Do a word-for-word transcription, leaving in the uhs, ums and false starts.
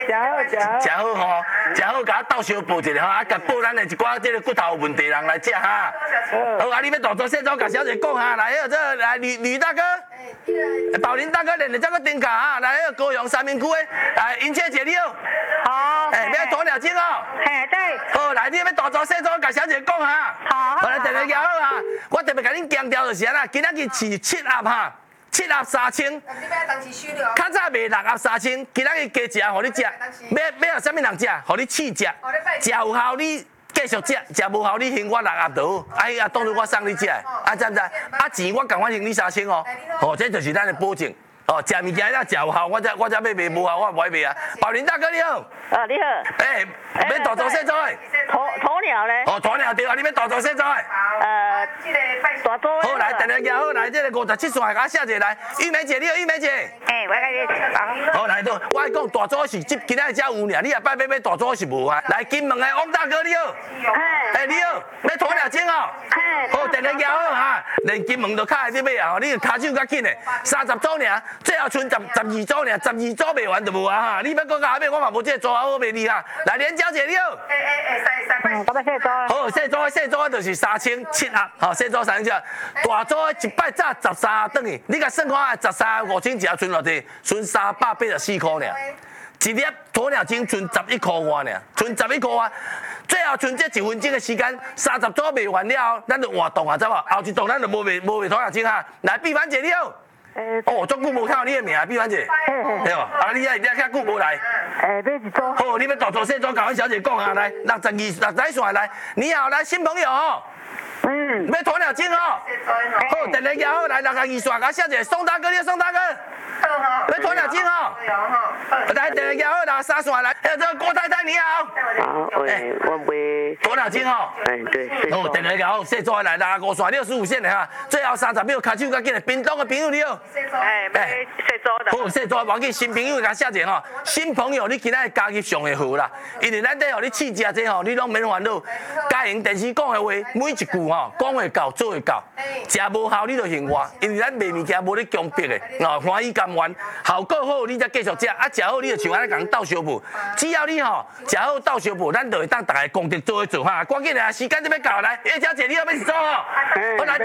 食好食好。 食好吼，食好，甲我倒相报一下吼，啊，甲报咱的一寡即个骨头有问题人来食哈。好啊，你要大做细做，甲小姐讲哈，来，这来吕吕大哥，宝林大哥练的这个顶卡哈，来，高雄三明区的，来，英切姐你好。 好。 哎，要鸵鸟精哦。 嘿，对。 好，来，你要大做细做，甲小姐讲哈。 好。 好来，特别好啊，我特别甲恁强调就是安啦，今仔日是七盒哈。七盒三千，较早卖六盒三千，今仔日加食，互你食。要要互啥物人食？互你试食，食有效你继续食，食无效你还我六盒就好。哎呀，当作我送你食，啊知唔知？啊钱我共款还你三千哦，哦，这就是咱的保证。哦，食物件要食有效，我才我才要卖，无效我唔爱卖啊。宝林大哥你好。 啊，你好。 哎，要大做细做诶。 鸵鸵鸟咧？ 哦，鸵鸟对啊，你要大做细做诶。 呃，大做。 好来，等下行好来，这个五十七线甲我写一来，玉梅姐你好，玉梅姐。 哎，我甲你讲。 好来，都我讲大组是今今仔只有尔，你也摆买买大组是无啊。来，金门的汪大哥你好。哎，你好，要鸵鸟精哦。好，等下行好哈，连金门都卡在你买啊，你卡手较紧的，三十组尔，最后剩十十二组尔，十二组卖完就无啊哈。你要搁加买，我嘛无这个组好卖你哈。来，连娇姐你好。哎哎哎，三三百。咁要细组。好，细组细组就是三千七盒，好，细组三千七，大组一摆早十三等于，你甲算看，十三五千一盒剩偌济，剩三百八十四块尔。一粒鸵鸟精剩十一块外尔，剩十一块外。最后剩这一分钟的时间，三十组卖完了后，咱就换档啊，知无？后一档咱就无卖无卖鸵鸟精哈。来，碧凡姐你好。哦，足久无看到你的名，碧凡姐。对哦，啊，你啊，你啊，遐久无来。 诶，要一组。 好，你要大做细做，甲阮小姐讲啊，来，六十二六十线来。你好，来新朋友哦。嗯。要鸵鸟精哦。好，等下行好，来六十二线，甲小姐宋大哥，你宋大哥。要鸵鸟精哦。来，等下行好，六十三线来。哎，这个郭太太你好。 好，喂，我卖鸵鸟精哦。 哎，对。 好，等下行好，细做来，六十五线六十五线的哈，最后三十秒，卡手较紧的，屏东的朋友你好。 哎，买细组的。 好，细做忘记新朋友甲写者吼，新朋友你今仔加入上会好啦，因为咱在互你试食这吼，你拢免烦恼。家营电视讲的话，每一句吼讲会到做会到，食无效你就嫌我，因为咱卖物件无咧强迫的，哦，欢喜甘愿，效果好你才继续食，啊食好你就像安尼共斗相补，只要你吼食好斗相补，咱就会当大家功德做伙做哈，赶紧啊，时间就要到来，叶小姐你要要做吼，好来。